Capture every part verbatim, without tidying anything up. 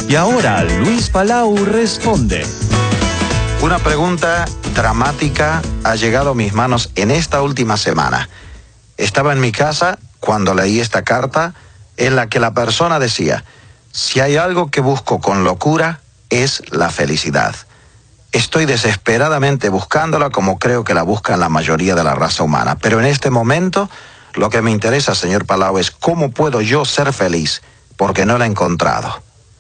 Y ahora Luis Palau responde. Una pregunta dramática ha llegado a mis manos en esta última semana. Estaba en mi casa cuando leí esta carta en la que la persona decía: si hay algo que busco con locura, es la felicidad. Estoy desesperadamente buscándola como creo que la buscan la mayoría de la raza humana. Pero en este momento, lo que me interesa, señor Palau, es cómo puedo yo ser feliz, porque no la he encontrado.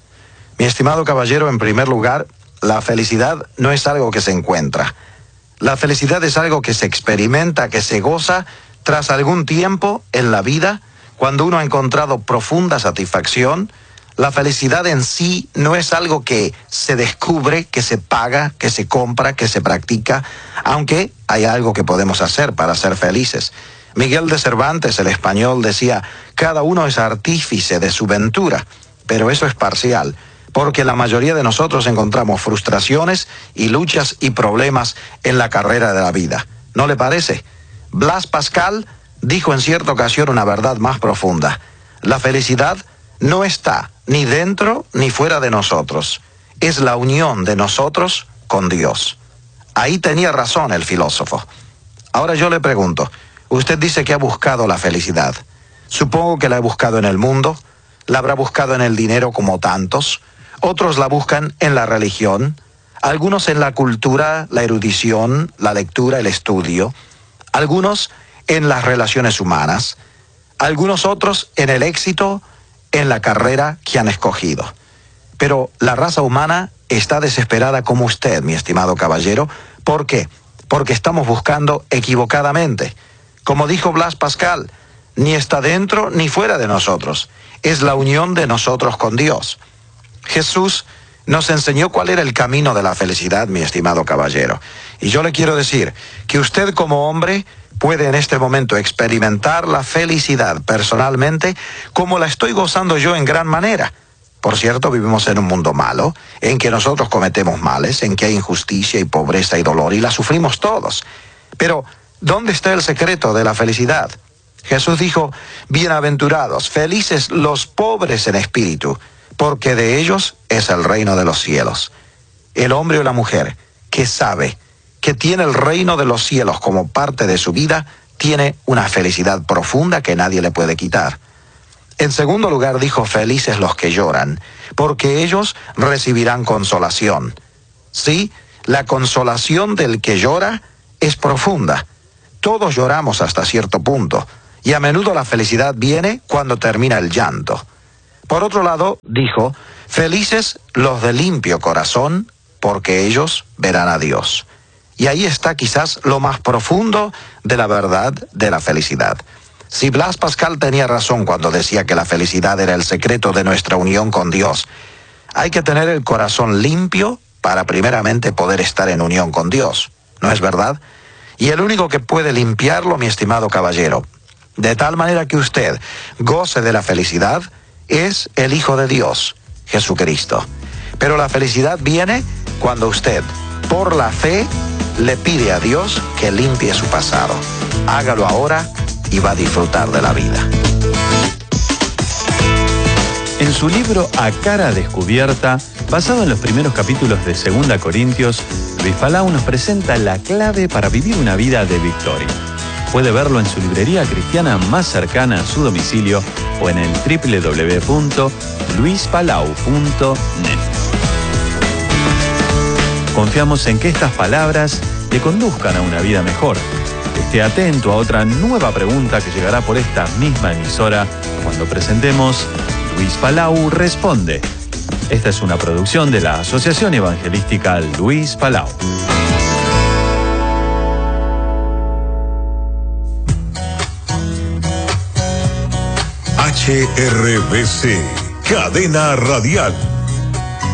Mi estimado caballero, en primer lugar, la felicidad no es algo que se encuentra. La felicidad es algo que se experimenta, que se goza tras algún tiempo en la vida, cuando uno ha encontrado profunda satisfacción. La felicidad en sí no es algo que se descubre, que se paga, que se compra, que se practica, aunque hay algo que podemos hacer para ser felices. Miguel de Cervantes, el español, decía: cada uno es artífice de su ventura, pero eso es parcial, porque la mayoría de nosotros encontramos frustraciones y luchas y problemas en la carrera de la vida. ¿No le parece? Blas Pascal dijo en cierta ocasión una verdad más profunda: la felicidad no está ni dentro ni fuera de nosotros, es la unión de nosotros con Dios. Ahí tenía razón el filósofo. Ahora yo le pregunto, usted dice que ha buscado la felicidad. Supongo que la ha buscado en el mundo, la habrá buscado en el dinero como tantos. Otros la buscan en la religión, algunos en la cultura, la erudición, la lectura, el estudio, algunos en las relaciones humanas, algunos otros en el éxito, en la carrera que han escogido. Pero la raza humana está desesperada como usted, mi estimado caballero. ¿Por qué? Porque estamos buscando equivocadamente. Como dijo Blas Pascal, ni está dentro ni fuera de nosotros, es la unión de nosotros con Dios. Jesús nos enseñó cuál era el camino de la felicidad, mi estimado caballero. Y yo le quiero decir que usted como hombre puede en este momento experimentar la felicidad personalmente como la estoy gozando yo en gran manera. Por cierto, vivimos en un mundo malo, en que nosotros cometemos males, en que hay injusticia y pobreza y dolor, y la sufrimos todos. Pero, ¿dónde está el secreto de la felicidad? Jesús dijo: bienaventurados, felices los pobres en espíritu, porque de ellos es el reino de los cielos. El hombre o la mujer que sabe que tiene el reino de los cielos como parte de su vida, tiene una felicidad profunda que nadie le puede quitar. En segundo lugar dijo: felices los que lloran, porque ellos recibirán consolación. Sí, la consolación del que llora es profunda. Todos lloramos hasta cierto punto, y a menudo la felicidad viene cuando termina el llanto. Por otro lado, dijo: felices los de limpio corazón, porque ellos verán a Dios. Y ahí está quizás lo más profundo de la verdad de la felicidad. Si Blas Pascal tenía razón cuando decía que la felicidad era el secreto de nuestra unión con Dios, hay que tener el corazón limpio para primeramente poder estar en unión con Dios, ¿no es verdad? Y el único que puede limpiarlo, mi estimado caballero, de tal manera que usted goce de la felicidad, es el Hijo de Dios, Jesucristo. Pero la felicidad viene cuando usted, por la fe, le pide a Dios que limpie su pasado. Hágalo ahora y va a disfrutar de la vida. En su libro A Cara Descubierta, basado en los primeros capítulos de Segunda Corintios, Luis Palau nos presenta la clave para vivir una vida de victoria. Puede verlo en su librería cristiana más cercana a su domicilio o en el doble u doble u doble u punto luis palau punto net. Confiamos en que estas palabras te conduzcan a una vida mejor. Esté atento a otra nueva pregunta que llegará por esta misma emisora cuando presentemos Luis Palau Responde. Esta es una producción de la Asociación Evangelística Luis Palau. H R B C, Cadena Radial.